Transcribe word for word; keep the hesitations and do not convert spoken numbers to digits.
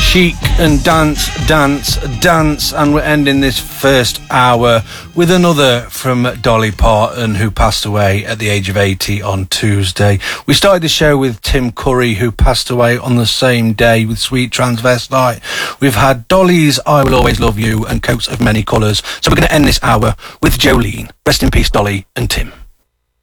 Chic and Dance, Dance, Dance, and we're ending this first hour with another from Dolly Parton, who passed away at the age of eighty on Tuesday. We started the show with Tim Curry, who passed away on the same day with Sweet Transvestite. We've had Dolly's I Will Always Love You and Coats of Many Colours. So we're going to end this hour with Jolene. Rest in peace, Dolly and Tim.